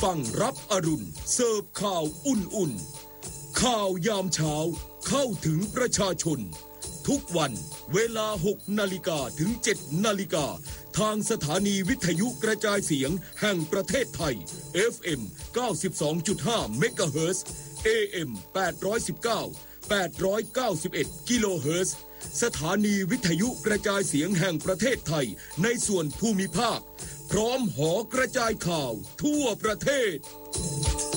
ฟังรับอรุณเสิร์ฟข่าวอุ่นๆข่าวยามเช้าเข้าถึงประชาชนทุกวันเวลา 6 นาฬิกาถึง 7 นาฬิกาทางสถานีวิทยุกระจายเสียงแห่งประเทศไทย FM 92.5 เมกะเฮิรตซ์ AM 819 891 กิโลเฮิรตซ์สถานีวิทยุกระจายเสียงแห่งประเทศไทยในส่วนภูมิภาคพร้อมหอกระจายข่าวทั่วประเทศ